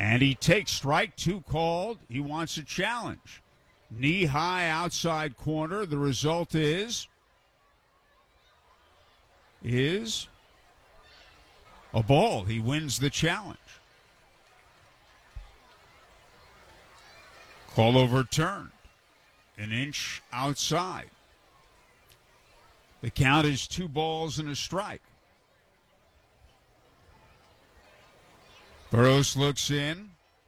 And he takes strike two called. He wants a challenge. Knee high outside corner. The result is a ball. He wins the challenge. Call overturned. An inch outside. The count is 2 balls and a strike. Burroughs looks in.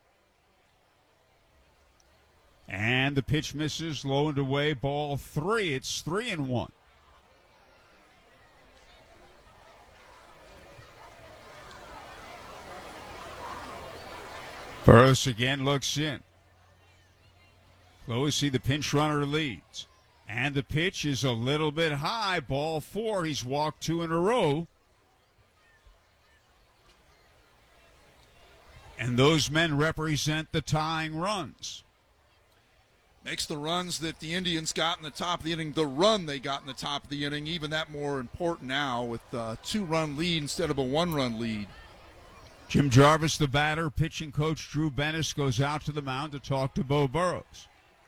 And the pitch misses, low and away, ball 3. It's 3-1. Burroughs again looks in. Closey, the pinch runner, leads. And the pitch is a little bit high, ball 4. He's walked 2 in a row. And those men represent the tying runs. Makes the runs that the Indians got in the top of the inning, the run they got in the top of the inning, even that more important now with a 2-run lead instead of a 1-run lead. Jim Jarvis, the batter, pitching coach Drew Bennis goes out to the mound to talk to Bo Burroughs.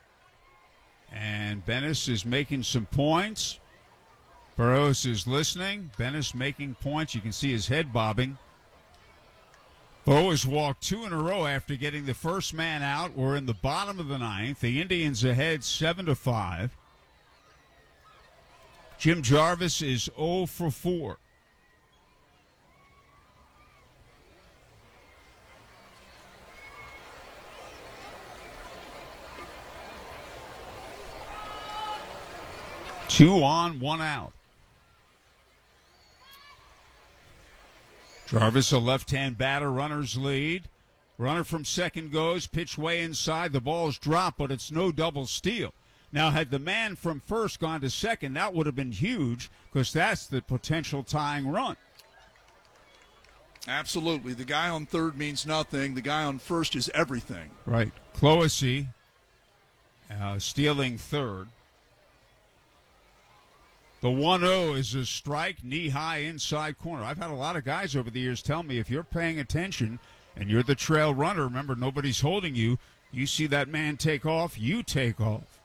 And Bennis is making some points. Burroughs is listening. Bennis making points. You can see his head bobbing. Bo has walked 2 in a row after getting the first man out. We're in the bottom of the 9th. The Indians ahead 7-5. Jim Jarvis is 0 for 4. Two on, 1 out. Jarvis, a left-hand batter, runners lead. Runner from second goes, pitch way inside. The ball's dropped, but it's no double steal. Now, had the man from first gone to second, that would have been huge because that's the potential tying run. Absolutely. The guy on third means nothing. The guy on first is everything. Right. Closey stealing third. The 1-0 is a strike, knee-high inside corner. I've had a lot of guys over the years tell me if you're paying attention and you're the trail runner, remember, nobody's holding you. You see that man take off, you take off.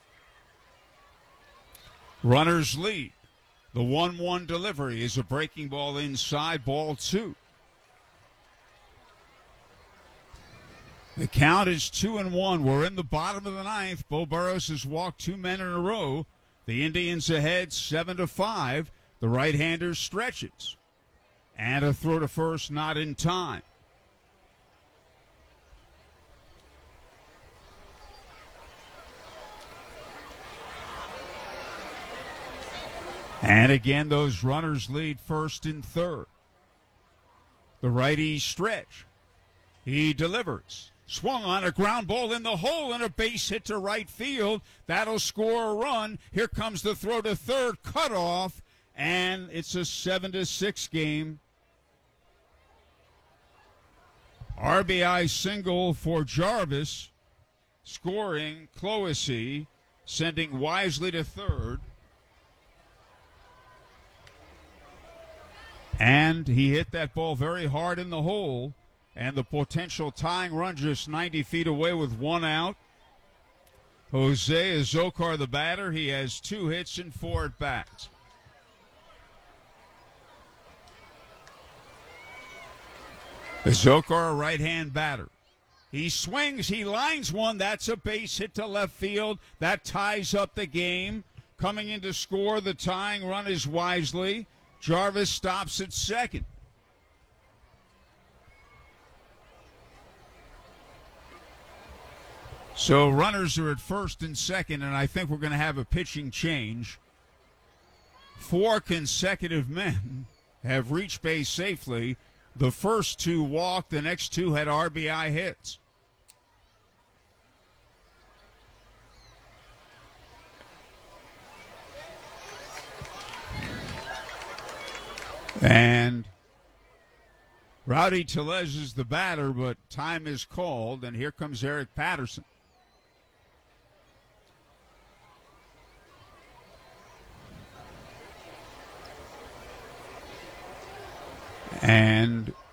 Runners lead. The 1-1 delivery is a breaking ball inside, ball 2. The count is 2-1. We're in the bottom of the 9th. Bo Burroughs has walked 2 men in a row. The Indians ahead 7-5. The right-hander stretches. And a throw to first, not in time. And again, those runners lead first and third. The righty stretch. He delivers. Swung on a ground ball in the hole and a base hit to right field. That'll score a run. Here comes the throw to third, cut off, and it's a 7-6 game. RBI single for Jarvis, scoring Closey, sending Wisely to third. And he hit that ball very hard in the hole. And the potential tying run just 90 feet away with 1 out. Jose Azocar, the batter. He has 2 hits and 4 at-bats. Azocar, a right-hand batter. He swings. He lines one. That's a base hit to left field. That ties up the game. Coming in to score the tying run is Wisely. Jarvis stops at second. So runners are at first and second, and I think we're going to have a pitching change. 4 consecutive men have reached base safely. The first 2 walked. The next 2 had RBI hits. And Rowdy Tellez is the batter, but time is called, and here comes Eric Patterson. And